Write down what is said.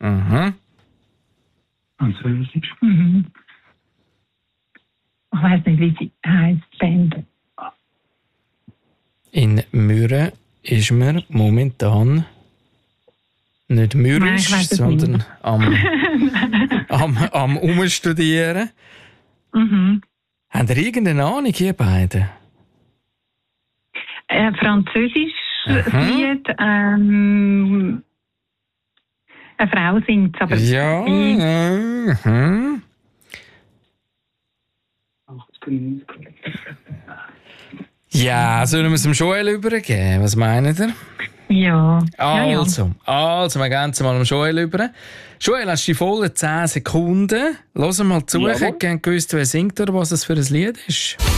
Mhm. Französisch. Mhm. Ich weiss nicht, wie sie heisst, die Band. In Mürren ist man momentan nicht mürrisch, Nein, sondern am Umstudieren. Mhm. Habt ihr irgendeine Ahnung, ihr beiden? Französisch Lied. Eine Frau singt es, aber Ja. Mhm. Ja, sollen wir es dem Joel übergeben? Was meint ihr? ja. Also, wir gehen es mal dem Joel über. Joel, hast du die vollen 10 Sekunden? Hör mal zu, ich hätte gerne gewusst, wer singt oder was es für ein Lied ist.